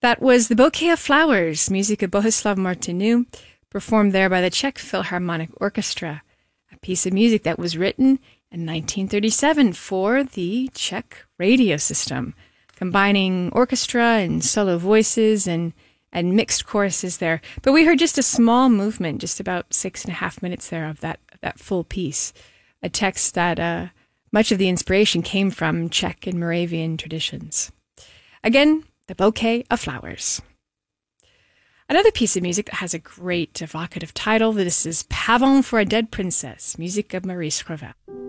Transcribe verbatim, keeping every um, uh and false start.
That was The Bouquet of Flowers, music of Bohuslav Martinu, performed there by the Czech Philharmonic Orchestra, a piece of music that was written in nineteen thirty-seven for the Czech radio system, combining orchestra and solo voices and, and mixed choruses there. But we heard just a small movement, just about six and a half minutes there of that, that full piece, a text that uh, much of the inspiration came from Czech and Moravian traditions. Again, The Bouquet of Flowers. Another piece of music that has a great evocative title. This is Pavane for a Dead Princess, music of Maurice Ravel.